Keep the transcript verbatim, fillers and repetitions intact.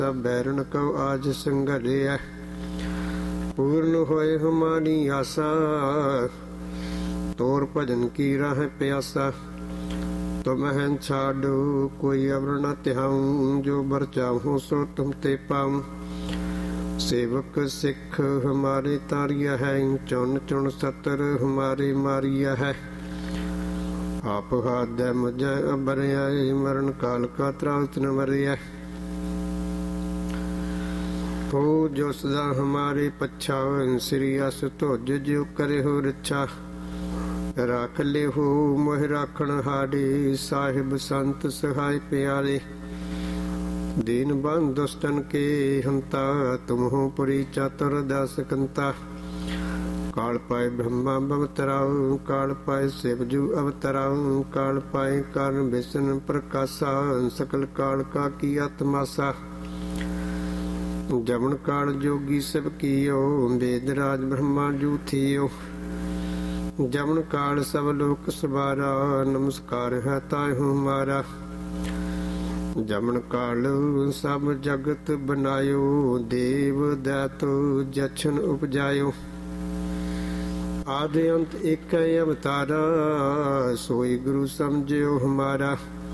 सब बैरन को आज संघरिया। पूर्ण होए हमारी आशा, तोर भजन की राह प्यासा। तुम हैं छाड़ो कोई अवर न त्याऊं, जो बर चाहूं सो तुम ते पाऊं। सेवक सिख हमारे तारिया है, चुन चुन सतर हमारे मारिया है। आप हाथ दे मुझे अबरिया, मरण काल का त्रास न मरिया। हो जो सदा हमारे पच्छा, श्री अस धोज जो करे हो रच्छा। राख ले हो मोह राखण हारे, साहिब संत सहाय प्यारे। दीन बंद दुष्टन के हंता, तुम हो पुरी चातुर दास कंता। काल पाए ब्रह्मा अवतराऊ, काल पाए शिवजू अवतराऊ। काल पाए कारण विष्णु प्रकाशा, सकल काल का किया तमाशा। जमन काल जोगी सब कियो, वेद राज ब्रह्मा जू थियो। जमन काल सब लोक सवारा, नमस्कार है ताहु हमारा। जमन काल सब जगत बनायो, देव दैतो जछन उपजायो। आदि अंत एक अवतारा, सोई गुरु समझियो हमारा।